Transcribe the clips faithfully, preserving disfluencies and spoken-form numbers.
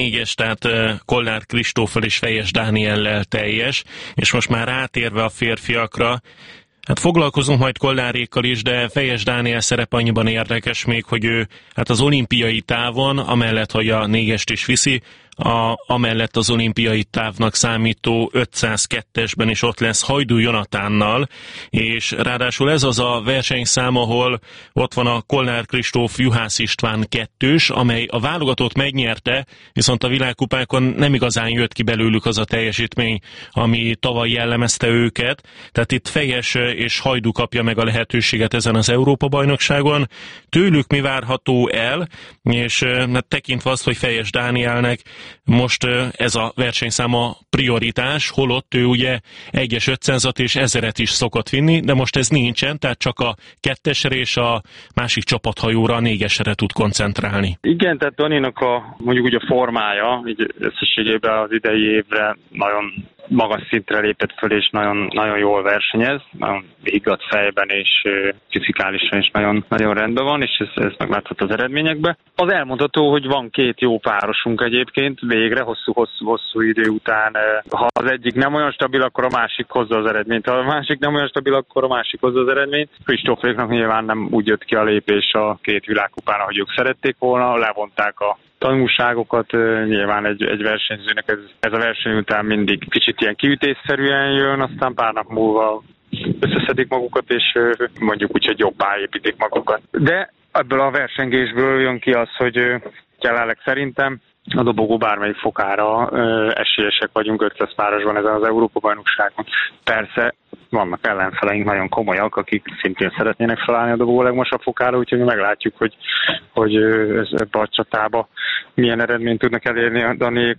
négyes, tehát Kollár Kristóffal és Fejes Dániellel teljes, és most már rátérve a férfiakra, hát foglalkozunk majd Kollárékkal is, de Fejes Dániel szerep annyiban érdekes még, hogy ő hát az olimpiai távon, amellett, hogy a négyest is viszi, a, amellett az olimpiai távnak számító ötszázkettesben is ott lesz Hajdú Jonatánnal, és ráadásul ez az a versenyszám, ahol ott van a Kollár Kristóf Juhász István kettős, amely a válogatót megnyerte, viszont a világkupákon nem igazán jött ki belőlük az a teljesítmény, ami tavaly jellemezte őket, tehát itt Fejes és Hajdú kapja meg a lehetőséget ezen az Európa-bajnokságon. Tőlük mi várható el, és hát tekintve azt, hogy Fejes Dánielnek most ez a versenyszám a prioritás, holott ő ugye egyes ötszázat és ezeret is szokott vinni, de most ez nincsen, tehát csak a kettesre és a másik csapathajóra, a négyesre tud koncentrálni. Igen, tehát Daninak a mondjuk ugye a formája, így összességében az idei évre nagyon magas szintre lépett föl, és nagyon, nagyon jól versenyez, nagyon higgadt fejben, és fizikálisan is nagyon, nagyon rendben van, és ez, ez meglátható az eredményekben. Az elmondható, hogy van két jó párosunk egyébként, végre hosszú-hosszú idő után. Ha az egyik nem olyan stabil, akkor a másik hozza az eredményt. Ha a másik nem olyan stabil, akkor a másik hozza az eredményt. Kristóféknak nyilván nem úgy jött ki a lépés a két világkupán, ahogy ők szerették volna, levonták a tanulságokat, nyilván egy, egy versenyzőnek ez, ez a verseny után mindig kicsit ilyen kiütésszerűen jön, aztán pár nap múlva összeszedik magukat, és mondjuk úgy, hogy jobbá építik magukat. De ebből a versengésből jön ki az, hogy jelenleg szerintem a dobogó bármelyik fokára esélyesek vagyunk ötszáz párosban ezen az Európa-bajnokságon. Persze vannak ellenfeleink nagyon komolyak, akik szintén szeretnének felállni a dobogó legmagasabb fokára, úgyhogy meglátjuk, hogy, hogy ebbe a csatába milyen eredményt tudnak elérni a Daniék,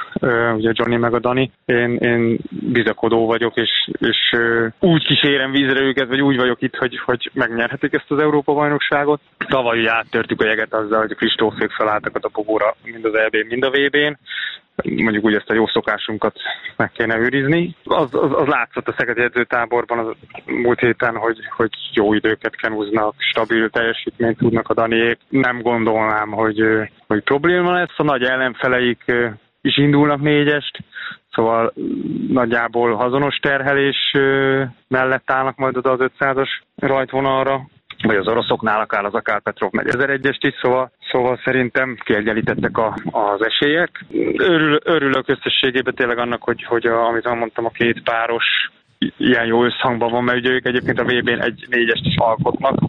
ugye Johnny meg a Dani. Én, én bizakodó vagyok, és, és úgy kísérem vízre őket, vagy úgy vagyok itt, hogy, hogy megnyerhetik ezt az Európa-bajnokságot. Tavaly ugye áttörtük a jeget azzal, hogy a Kristófék felálltak a dobogóra mind az é bén, mind a vé bén. Mondjuk úgy ezt a jó szokásunkat meg kéne őrizni. Az, az, az látszott a szegedi edzőtáborban az múlt héten, hogy, hogy jó időket kenúznak, stabil teljesítményt tudnak a Daniék. Nem gondolnám, hogy, hogy probléma lesz. A nagy ellenfeleik is indulnak négyest, szóval nagyjából hazonos terhelés mellett állnak majd oda az ötszázas rajtvonalra, vagy az oroszoknál akár az Akár Petrov meg ezeregyest is, szóval, szóval szerintem kiegyenlítettek a, az esélyek. Örül, örülök összességében tényleg annak, hogy, hogy a, amit mondtam, a két páros ilyen jó összhangban van, mert ugye ők egyébként a vé bén egy négyest is alkotnak.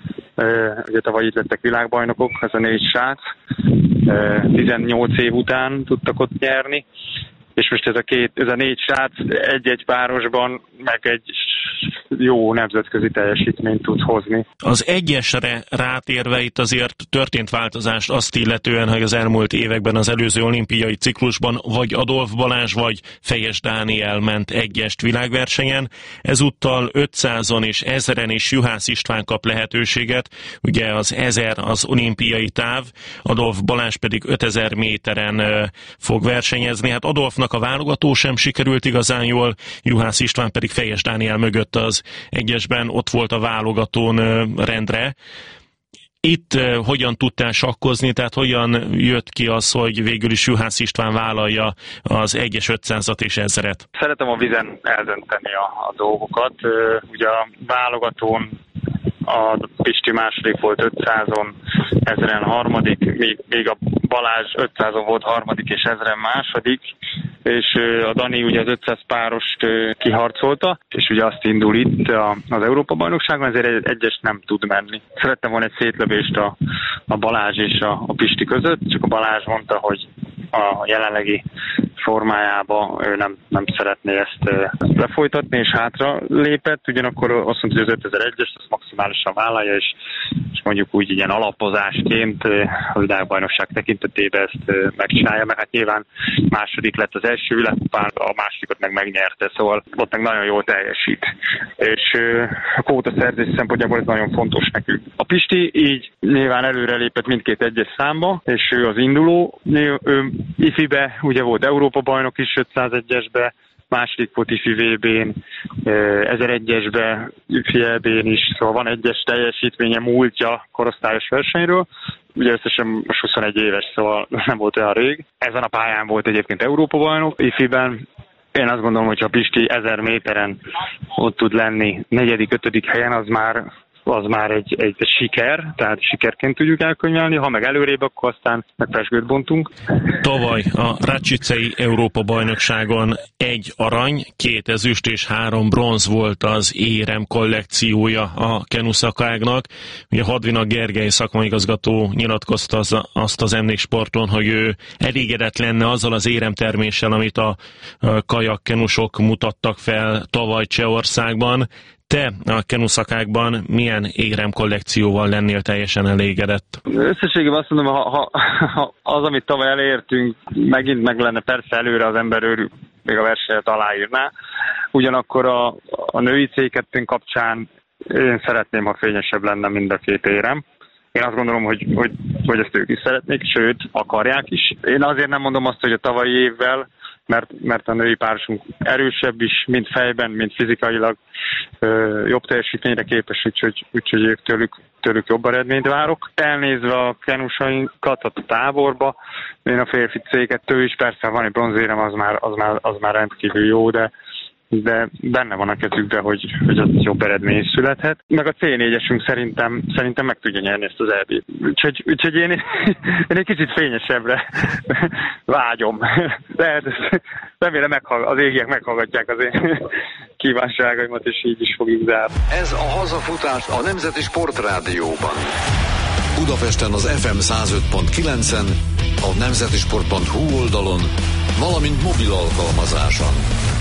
E, ugye tavaly itt lettek világbajnokok, ez a négy srác. E, tizennyolc év után tudtak ott nyerni. És most ez a, két, ez a négy srác egy-egy párosban meg egy jó nemzetközi teljesítményt tud hozni. Az egyesre rátérve itt azért történt változást azt illetően, hogy az elmúlt években az előző olimpiai ciklusban vagy Adolf Balázs, vagy Fejes Dániel ment egyest világversenyen. Ezúttal ötszázon és ezeren is Juhász István kap lehetőséget. Ugye az ezer az olimpiai táv, Adolf Balázs pedig ötezer méteren fog versenyezni. Hát Adolfnak a válogató sem sikerült igazán jól, Juhász István pedig Fejes Dániel mögött az egyesben ott volt a válogatón rendre. Itt hogyan tudtál sakkozni, tehát hogyan jött ki az, hogy végül is Juhász István vállalja az egyes ötszázat és ezret? Szeretem a vizen eldönteni a, a dolgokat. Ugye a válogatón a Pisti második volt ötszázon, ezeren harmadik, még, még a Balázs ötszázon volt harmadik és ezeren második, és a Dani ugye az ötszáz párost kiharcolta, és ugye azt indul itt az Európa-bajnokságon, ezért egyes nem tud menni. Szerettem volna egy szétlövést a, a Balázs és a, a Pisti között, csak a Balázs mondta, hogy a jelenlegi formájába ő nem, nem szeretné ezt lefolytatni, és hátra lépett, ugyanakkor azt mondta, hogy az ötezer-egyes azt maximálisan vállalja, és, és mondjuk úgy ilyen alapozásként a világbajnokság tekintetében ezt megcsinálja, mert hát nyilván második lett az első világkupán, a másodikat meg megnyerte, szóval ott meg nagyon jól teljesít. És a kvótaszerzés szempontjából ez nagyon fontos nekünk. A Pisti így nyilván előrelépett mindkét egyes számba, és ő az induló, ő ifibe ugye volt Európa-bajnok is ötszázegyesbe, második volt ifi vé bén, ezeregyesbe, ifi é bén is, szóval van egyes teljesítménye, múltja korosztályos versenyről. ugye összesen most huszonegy éves, szóval nem volt olyan rég. Ezen a pályán volt egyébként Európa-bajnok ifiben. Én azt gondolom, hogy ha Pisti ezer méteren ott tud lenni negyedik, ötödik helyen, az már, az már egy, egy, egy siker, tehát sikerként tudjuk elkönyvelni, ha meg előrébb, akkor aztán meg pezsgőt bontunk. Tavaly a Rácsicei Európa-bajnokságon egy arany, két ezüst és három bronz volt az érem kollekciója a kenuszakágnak. Ugye Hadvinak Gergely szakmaigazgató nyilatkozta az, azt az em négy Sporton, hogy ő elégedett lenne azzal az éremterméssel, amit a kajakkenusok mutattak fel tavaly Csehországban. Te a kenuszakákban milyen érem kollekcióval lennél teljesen elégedett? Összességében azt mondom, ha, ha, ha az, amit tavaly elértünk, megint meg lenne, persze előre az ember őrül, még a versenyet aláírná. Ugyanakkor a, a női cé kettő kapcsán én szeretném, ha fényesebb lenne mind a két érem. Én azt gondolom, hogy, hogy, hogy ezt ők is szeretnék, sőt, akarják is. Én azért nem mondom azt, hogy a tavalyi évvel, mert, mert a női párosunk erősebb is, mind fejben, mind fizikailag ö, jobb teljesítményre képes, úgyhogy, úgyhogy ők tőlük, tőlük jobb eredményt várok. Elnézve a kenusainkat a táborba, én a férfi cé kettő is, persze van egy bronzérem, az már, az már, az már rendkívül jó, de de benne van a kezükben, hogy, hogy az jobb eredmény születhet. Meg a cé négyesünk szerintem, szerintem meg tudja nyerni ezt az é bét. Úgyhogy, úgyhogy én, én egy kicsit fényesebbre vágyom. De remélem meghall, az égiek meghallgatják az én kívánságaimat, és így is fogjuk zárni. Ez a hazafutás a Nemzeti Sportrádióban. Budapesten az ef em száz öt pont kilencen, a nemzetisport pont hu oldalon, valamint mobil alkalmazáson.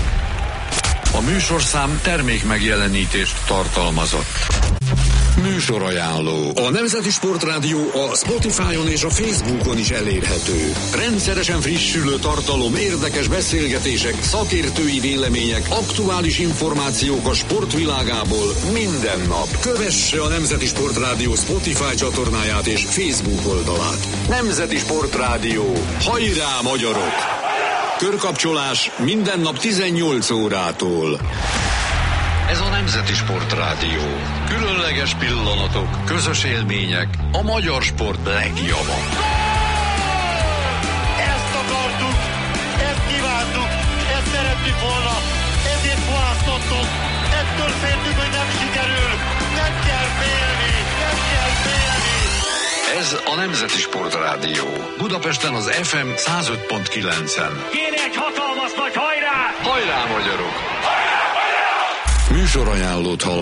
A műsorszám termékmegjelenítést tartalmazott. Műsorajánló. A Nemzeti Sportrádió a Spotify-on és a Facebookon is elérhető. Rendszeresen frissülő tartalom, érdekes beszélgetések, szakértői vélemények, aktuális információk a sportvilágából minden nap. Kövesse a Nemzeti Sportrádió Spotify csatornáját és Facebook oldalát. Nemzeti Sportrádió. Hajrá, magyarok! Körkapcsolás minden nap tizennyolc órától. Ez a Nemzeti Sportrádió. Különleges pillanatok, közös élmények, a magyar sport legjava. Ezt akartuk, ezt kívántuk, ezt szerettük volna, ezért választottuk, ettől féltünk, hogy nem sikerül, nem kell félni, nem kell félni. Ez a Nemzeti Sportrádió. Budapesten az ef em száz öt pont kilencen. Kéne egy hatalmas nagy hajrá! Hajrá, magyarok! Hajrá, hajrá! Műsorajánlót hall.